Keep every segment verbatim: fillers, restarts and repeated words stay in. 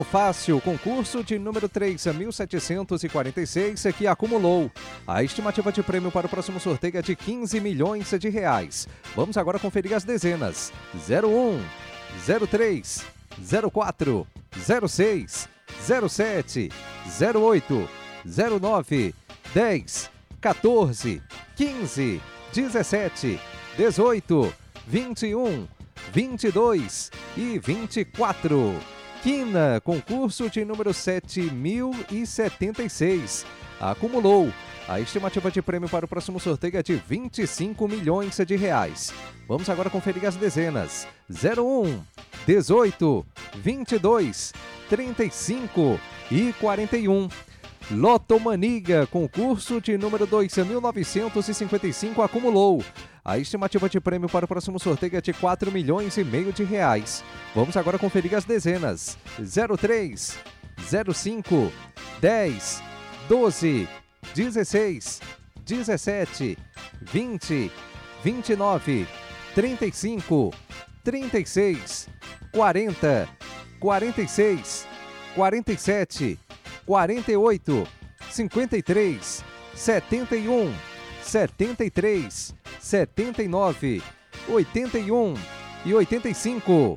Fácil, concurso de número três mil setecentos e quarenta e seis, que acumulou. A estimativa de prêmio para o próximo sorteio é de quinze milhões de reais. Vamos agora conferir as dezenas. zero um, zero três, zero quatro, zero seis, zero sete, zero oito, zero nove, dez, quatorze, quinze, dezessete, dezoito, vinte e um, vinte e dois e vinte e quatro. Quina, concurso de número sete mil e setenta e seis. Acumulou. A estimativa de prêmio para o próximo sorteio é de vinte e cinco milhões de reais. Vamos agora conferir as dezenas. zero um, dezoito, vinte e dois, trinta e cinco e quarenta e um. Lotomaniga, concurso de número dois mil novecentos e cinquenta e cinco, acumulou. A estimativa de prêmio para o próximo sorteio é de quatro milhões e meio de reais. Vamos agora conferir as dezenas. zero três, zero cinco, dez, doze, dezesseis, dezessete, vinte, vinte e nove, trinta e cinco, trinta e seis, quarenta, quarenta e seis, quarenta e sete, quarenta e oito, cinquenta e três, setenta e um, setenta e três, setenta e nove, oitenta e um e oitenta e cinco.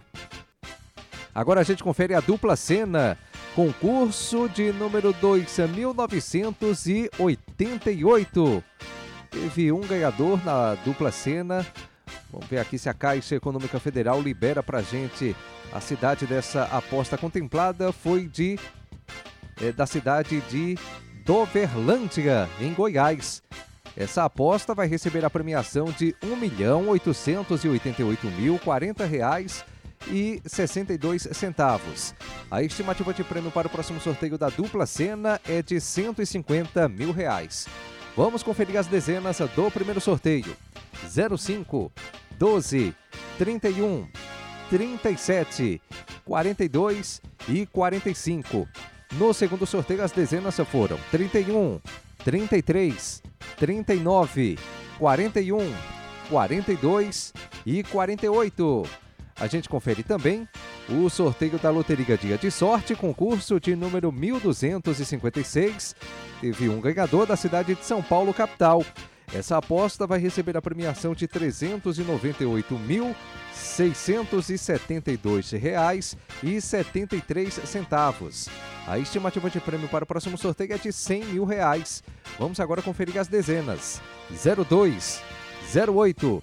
Agora a gente confere a dupla cena, concurso de número dois mil novecentos e oitenta e oito. Teve um ganhador na dupla cena. Vamos ver aqui se a Caixa Econômica Federal libera pra gente a cidade dessa aposta contemplada. Foi de é, da cidade de Doverlândia, em Goiás. Essa aposta vai receber a premiação de um milhão oitocentos e oitenta e oito mil e quarenta reais e sessenta e dois centavos. A estimativa de prêmio para o próximo sorteio da dupla cena é de cento e cinquenta mil reais. Vamos conferir as dezenas do primeiro sorteio. zero cinco, doze, trinta e um, trinta e sete, quarenta e dois e quarenta e cinco. No segundo sorteio as dezenas foram trinta e um, trinta e três, trinta e nove, quarenta e um, quarenta e dois e quarenta e oito. A gente confere também o sorteio da Loteria Dia de Sorte, concurso de número mil duzentos e cinquenta e seis. Teve um ganhador da cidade de São Paulo, capital. Essa aposta vai receber a premiação de trezentos e noventa e oito mil, seiscentos e setenta e dois reais e setenta e três centavos. A estimativa de prêmio para o próximo sorteio é de cem mil reais. Vamos agora conferir as dezenas. zero dois, zero oito,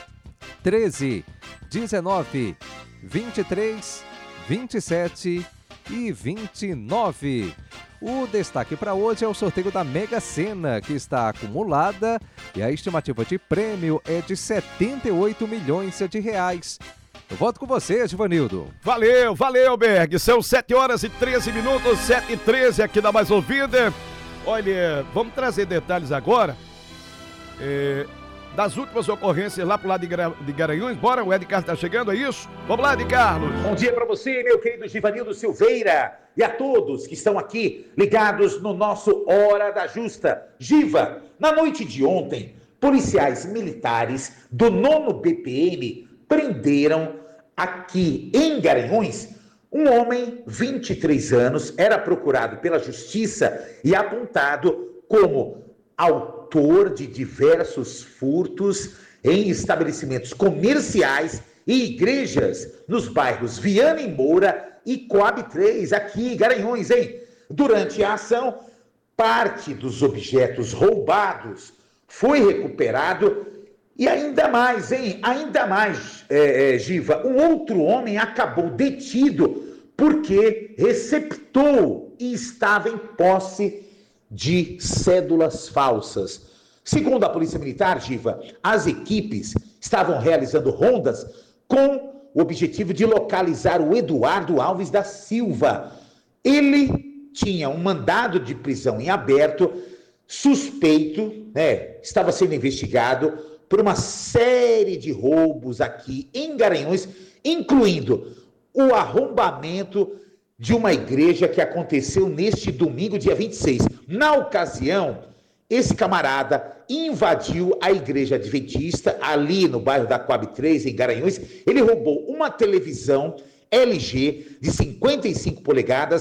treze, dezenove, vinte e três, vinte e sete e vinte e nove. O destaque para hoje é o sorteio da Mega Sena, que está acumulada, e a estimativa de prêmio é de setenta e oito milhões de reais. Eu volto com você, Givanildo. Valeu, valeu, Berg. São sete horas e treze minutos, sete e treze aqui na Mais Ouvida. Olha, vamos trazer detalhes agora é, das últimas ocorrências lá pro lado de, Gra- de Garanhuns. Bora, o Ed Carlos tá chegando, é isso? Vamos lá, Ed Carlos. Bom dia para você, meu querido Givanildo Silveira, e a todos que estão aqui ligados no nosso Hora da Justa. Giva, na noite de ontem, policiais militares do nono B P M prenderam aqui em Garanhuns um homem, vinte e três anos, era procurado pela justiça e apontado como autor de diversos furtos em estabelecimentos comerciais e igrejas nos bairros Viana e Moura e Coab três, aqui em Garanhuns, hein? Durante a ação, parte dos objetos roubados foi recuperado e ainda mais, hein? Ainda mais, é, é, Giva, um outro homem acabou detido porque receptou e estava em posse de cédulas falsas. Segundo a Polícia Militar, Giva, as equipes estavam realizando rondas com o objetivo de localizar o Eduardo Alves da Silva. Ele tinha um mandado de prisão em aberto, suspeito, né, estava sendo investigado por uma série de roubos aqui em Garanhuns, incluindo o arrombamento de uma igreja que aconteceu neste domingo, dia vinte e seis. Na ocasião, esse camarada invadiu a igreja adventista, ali no bairro da Coab três, em Garanhuns. Ele roubou uma televisão L G de cinquenta e cinco polegadas,